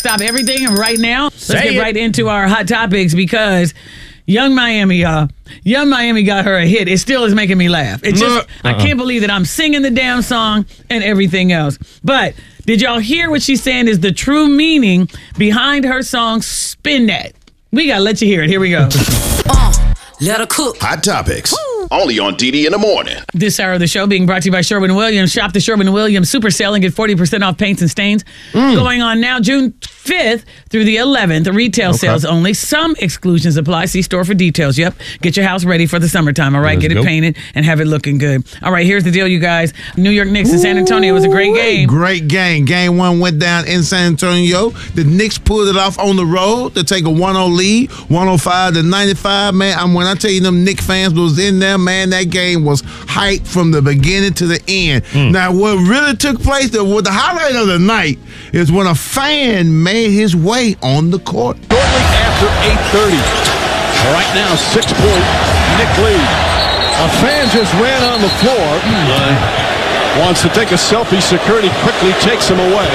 stop everything right now. Let's get right into our hot topics because Young Miami, y'all. Young Miami got her a hit. It still is making me laugh. It's just, I can't believe that I'm singing the damn song and everything else. But did y'all hear what she's saying is the true meaning behind her song, Spin That? We got to let you hear it. Here we go. Let her cook. Hot Topics. Only on DD in the morning. This hour of the show being brought to you by Sherwin-Williams. Shop the Sherwin-Williams Super Sale and get 40% off paints and stains. Going on now, June 5th through the 11th. Retail sales only. Some exclusions apply. See store for details. Yep. Get your house ready for the summertime. All right. Get it painted and have it looking good. All right. Here's the deal, you guys. New York Knicks and San Antonio was a great game. Great game. Game one went down in San Antonio. The Knicks pulled it off on the road to take a 1-0 lead, 105-95. Man, when I tell you them Knicks fans was in there, man, that game was hyped from the beginning to the end. Now, what really took place, the highlight of the night is when a fan made his way on the court. Shortly after 8:30. Right now, 6-point Knick lead. A fan just ran on the floor. Wants to take a selfie. Security quickly takes him away.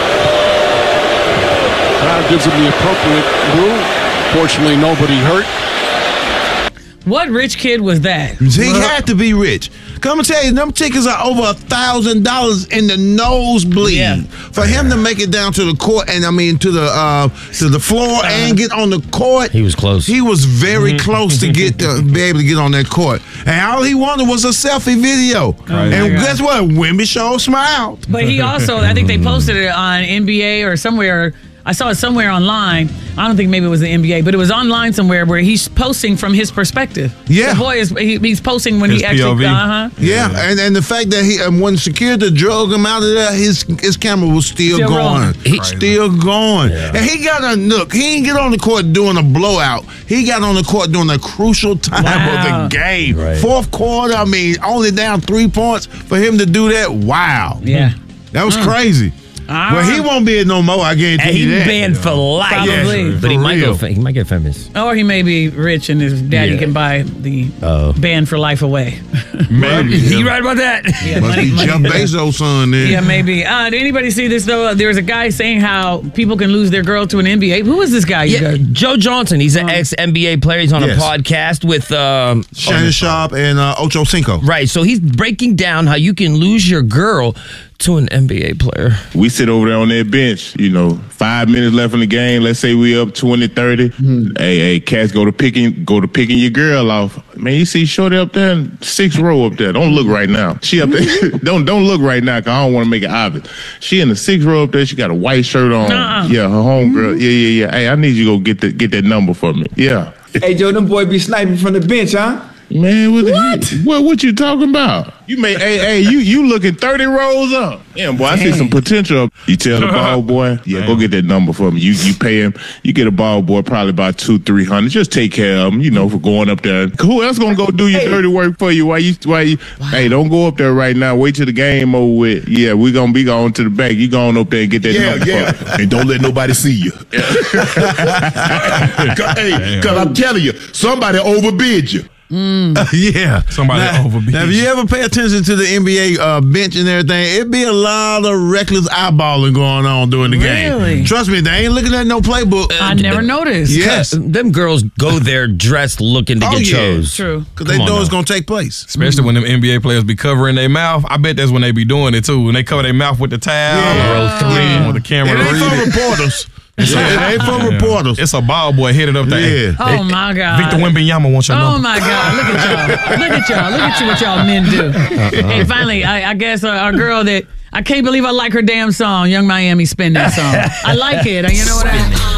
Crowd gives him the appropriate room. Fortunately, nobody hurt. What rich kid was that? He had to be rich. Come and tell you, them tickets are over $1,000 in the nosebleed. Yeah. For him to make it down to the court and to the floor and get on the court, he was close. He was very close to be able to get on that court, and all he wanted was a selfie video. And guess what? Wimby Show smiled. But he also, I think they posted it on NBA or somewhere. I saw it somewhere online. I don't think maybe it was the NBA, but it was online somewhere where he's posting from his perspective. Yeah. The boy he's posting when his he actually, POV. Yeah, and the fact that when security drug him out of there, his camera was still going. Still going. Yeah. And he got a look. He didn't get on the court doing a blowout. He got on the court during a crucial time of the game. Right. Fourth quarter, only down 3 points for him to do that. Wow. Yeah. That was crazy. Well, he won't be it no more, I guarantee you that. He's banned for life. Probably. But he might get famous. Or he may be rich and his daddy can buy the band for life away. Maybe. You right about that? Yeah, Must be Jeff Bezos' son then. Yeah, maybe. Did anybody see this, though? There was a guy saying how people can lose their girl to an NBA. Who is this guy? You guys? Joe Johnson. He's an ex-NBA player. He's on a podcast with Shannon Sharp and Ocho Cinco. Right. So he's breaking down how you can lose your girl to an NBA player. We sit over there on that bench, 5 minutes left in the game. Let's say we up 20-30. Hey, cats go to picking your girl off. Man, you see Shorty up there, 6th row up there. Don't look right now. She up there. don't look right now, cause I don't want to make it obvious. She in the 6th row up there. She got a white shirt on. Yeah, her homegirl. Yeah. Hey, I need you to go get that number for me. Yeah. Hey, Joe, them boy be sniping from the bench, huh? Man, what you talking about? You may, you looking 30 rows up. Yeah, boy, I see some potential. You tell the ball boy, go get that number for me. You pay him. You get a ball boy probably about $200-300. Just take care of him, for going up there. Who else gonna go do your dirty work for you? Why you? Hey, don't go up there right now. Wait till the game over with. Yeah, we gonna be going to the back. You going up there and get that number for me. And don't let nobody see you. Cause I'm telling you, somebody overbid you. Somebody overbeat. Now, if you ever pay attention to the NBA bench and everything, it'd be a lot of reckless eyeballing going on during the game. Trust me, they ain't looking at no playbook. I never noticed. Yes. Them girls go there dressed looking to get chose. True. Because they know it's going to take place. Especially when them NBA players be covering their mouth. I bet that's when they be doing it, too. When they cover their mouth with the towel. With the camera. It ain't for reporters. It ain't for reporters. It's a ball boy headed up there. Oh, my God. Victor Wembanyama wants your number. Oh, my God. Look at y'all. Look at y'all. Look at what y'all men do. Hey, finally, I guess our girl that, I can't believe I like her damn song, Young Miami, Spin That song. I like it. You know what I mean?